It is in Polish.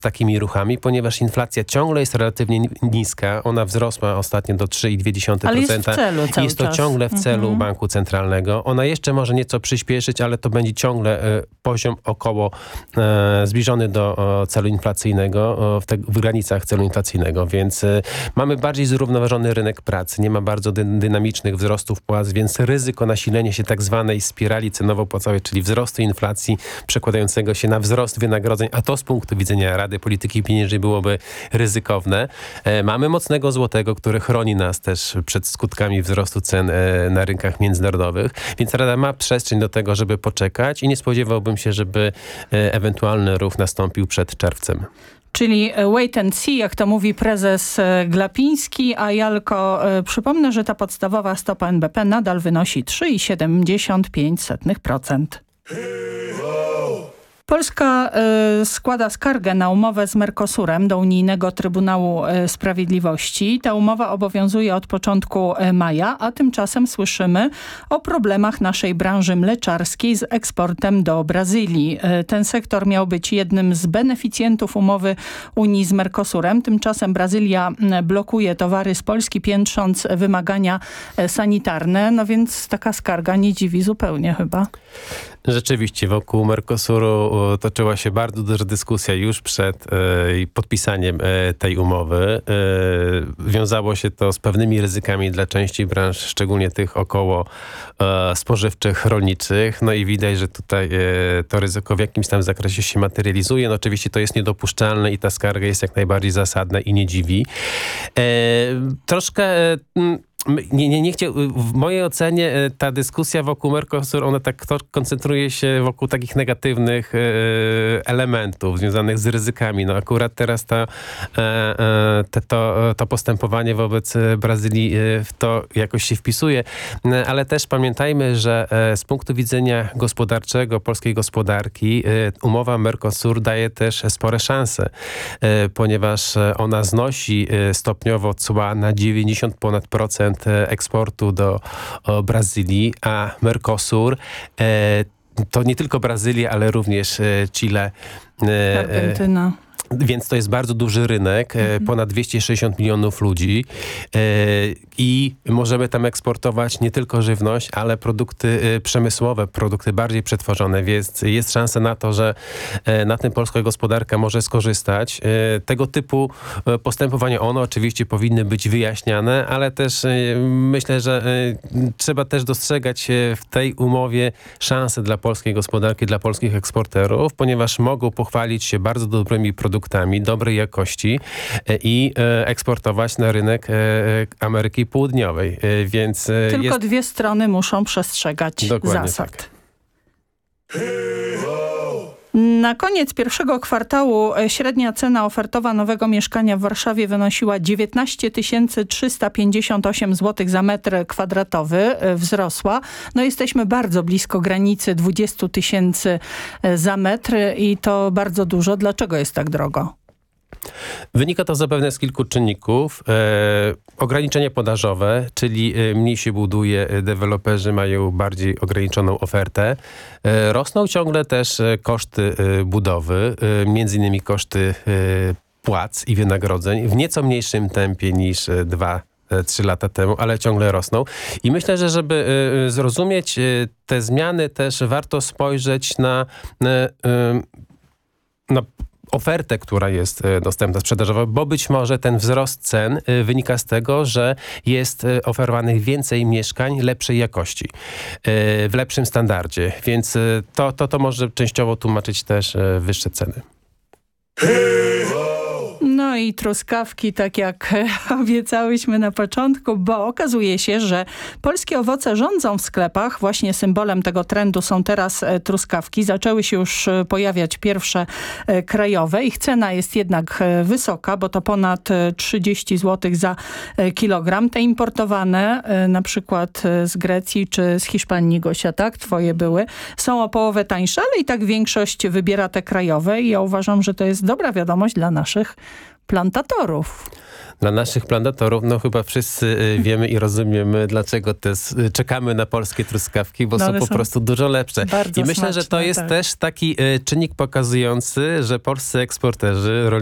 takimi ruchami, ponieważ inflacja ciągle jest relatywnie niska. Ona wzrosła ostatnio do 3,2%. Ale jest w celu cały Jest to czas. ciągle w celu Banku Centralnego. Ona jeszcze może nieco przyspieszyć, ale to będzie ciągle poziom około zbliżony do celu inflacyjnego, w granicach celu inflacyjnego, więc mamy bardziej zrównoważony rynek pracy. Nie ma bardzo dynamicznych wzrostów płac, więc ryzyko nasilenia się tak zwanej spirali cenowo-płacowej, czyli wzrostu inflacji przekładającego się na wzrost wynagrodzeń, a to z punktu widzenia Rady Polityki Pieniężnej byłoby ryzykowne. Mamy mocnego złotego, który chroni nas też przed skutkami wzrostu cen na rynkach międzynarodowych, więc Rada ma przestrzeń do tego, żeby poczekać i nie spodziewałbym się, żeby ewentualny ruch nastąpił przed czerwcem. Czyli wait and see, jak to mówi prezes Glapiński, a Jalko, przypomnę, że ta podstawowa stopa NBP nadal wynosi 3,75%. Polska składa skargę na umowę z Mercosurem do Unijnego Trybunału Sprawiedliwości. Ta umowa obowiązuje od początku maja, a tymczasem słyszymy o problemach naszej branży mleczarskiej z eksportem do Brazylii. Ten sektor miał być jednym z beneficjentów umowy Unii z Mercosurem. Tymczasem Brazylia blokuje towary z Polski, piętrząc wymagania sanitarne. No więc taka skarga nie dziwi zupełnie chyba. Rzeczywiście wokół Mercosuru toczyła się bardzo duża dyskusja już przed podpisaniem tej umowy. Wiązało się to z pewnymi ryzykami dla części branż, szczególnie tych około spożywczych, rolniczych. No i widać, że tutaj to ryzyko w jakimś tam zakresie się materializuje. No oczywiście to jest niedopuszczalne i ta skarga jest jak najbardziej zasadna i nie dziwi. Troszkę... Nie chciał, w mojej ocenie ta dyskusja wokół Mercosur, ona tak koncentruje się wokół takich negatywnych elementów związanych z ryzykami. No akurat teraz to postępowanie wobec Brazylii w to jakoś się wpisuje, ale też pamiętajmy, że z punktu widzenia gospodarczego, polskiej gospodarki, umowa Mercosur daje też spore szanse, ponieważ ona znosi stopniowo cła na 90% ponad eksportu do Brazylii, a Mercosur to nie tylko Brazylia, ale również Chile, Argentyna. Więc to jest bardzo duży rynek, ponad 260 milionów ludzi i możemy tam eksportować nie tylko żywność, ale produkty przemysłowe, produkty bardziej przetworzone, więc jest szansa na to, że na tym polska gospodarka może skorzystać. Tego typu postępowania, one oczywiście powinny być wyjaśniane, ale też myślę, że trzeba też dostrzegać w tej umowie szanse dla polskiej gospodarki, dla polskich eksporterów, ponieważ mogą pochwalić się bardzo dobrymi produktami dobrej jakości i eksportować na rynek Ameryki Południowej. Więc tylko dwie strony muszą przestrzegać zasad. Tak. Na koniec pierwszego kwartału średnia cena ofertowa nowego mieszkania w Warszawie wynosiła 19 358 zł za metr kwadratowy. Wzrosła. No jesteśmy bardzo blisko granicy 20 000 za metr i to bardzo dużo. Dlaczego jest tak drogo? Wynika to zapewne z kilku czynników. Ograniczenia podażowe, czyli mniej się buduje, deweloperzy mają bardziej ograniczoną ofertę. Rosną ciągle też koszty budowy, między innymi koszty płac i wynagrodzeń w nieco mniejszym tempie niż 2-3 lata temu, ale ciągle rosną. I myślę, że żeby zrozumieć te zmiany, też warto spojrzeć na ofertę, która jest dostępna sprzedażowa, bo być może ten wzrost cen wynika z tego, że jest oferowanych więcej mieszkań lepszej jakości, w lepszym standardzie, więc to może częściowo tłumaczyć też wyższe ceny. No i truskawki, tak jak obiecałyśmy na początku, bo okazuje się, że polskie owoce rządzą w sklepach. Właśnie symbolem tego trendu są teraz truskawki. Zaczęły się już pojawiać pierwsze krajowe. Ich cena jest jednak wysoka, bo to ponad 30 zł za kilogram. Te importowane, na przykład z Grecji czy z Hiszpanii, Gosia, tak? Twoje były. Są o połowę tańsze, ale i tak większość wybiera te krajowe i ja uważam, że to jest dobra wiadomość dla naszych plantatorów. Dla naszych plantatorów, no chyba wszyscy wiemy i rozumiemy, dlaczego czekamy na polskie truskawki, bo są po prostu dużo lepsze. Bardzo I myślę, że to smaczne, jest tak. też taki czynnik pokazujący, że polscy eksporterzy,